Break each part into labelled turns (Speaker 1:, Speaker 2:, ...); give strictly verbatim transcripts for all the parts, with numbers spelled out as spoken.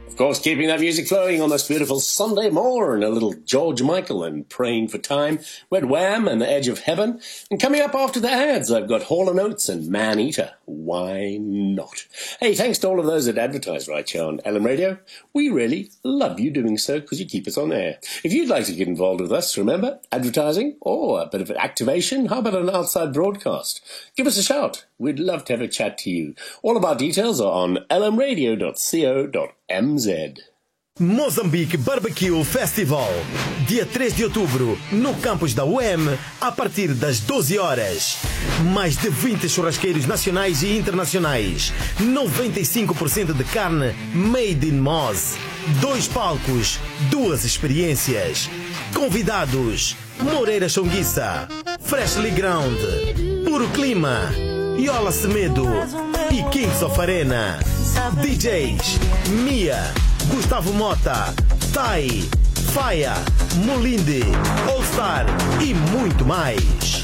Speaker 1: Of course, keeping that music flowing on this beautiful Sunday morn, a little George Michael and Praying for Time, Red Wham and The Edge of Heaven. And coming up after the ads, I've got Hall and Oates and Man Eater. Why not? Hey, thanks to all of those that advertise right here on L M Radio. We really love you doing so because you keep us on air. If you'd like to get involved with us, remember, advertising or a bit of activation, how about an outside broadcast? Give us a shout. We'd love to have a chat to you. All of our details are on l m radio dot co dot m z.
Speaker 2: Moçambique Barbecue Festival, dia três de outubro, no campus da U E M, a partir das doze horas. Mais de vinte churrasqueiros nacionais e internacionais, noventa e cinco por cento de carne made in Moz, dois palcos, duas experiências. Convidados: Moreira Chonguissa, Freshly Ground, Puro Clima, Yola Semedo e Kings of Arena. D Js: Mia, Gustavo Mota, Tai, Faia, Molinde, All Star e muito mais.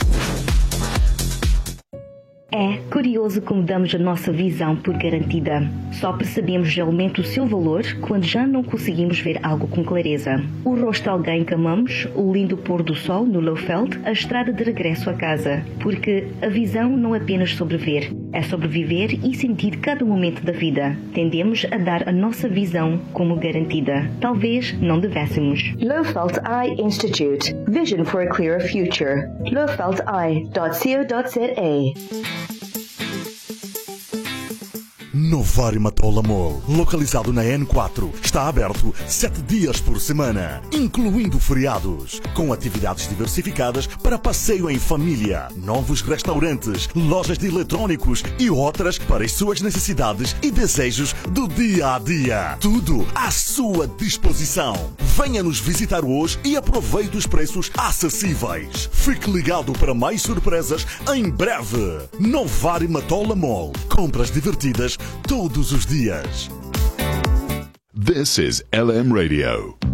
Speaker 3: É curioso como damos a nossa visão por garantida. Só percebemos realmente o seu valor quando já não conseguimos ver algo com clareza. O rosto de alguém que amamos, o lindo pôr do sol no Lowveld, a estrada de regresso a casa. Porque a visão não é apenas sobre ver, é sobre viver e sentir cada momento da vida. Tendemos a dar a nossa visão como garantida. Talvez não devêssemos.
Speaker 4: Lowveld Eye Institute. Vision for a clearer future. lowveld eye dot co dot z a.
Speaker 5: Novari Matola Mall, localizado na N quatro, está aberto sete dias por semana, incluindo feriados, com atividades diversificadas para passeio em família, novos restaurantes, lojas de eletrônicos e outras para as suas necessidades e desejos do dia a dia. Tudo à sua disposição. Venha nos visitar hoje e aproveite os preços acessíveis. Fique ligado para mais surpresas em breve. Novari Matola Mall. Compras divertidas todos os dias.
Speaker 6: This is L M Radio.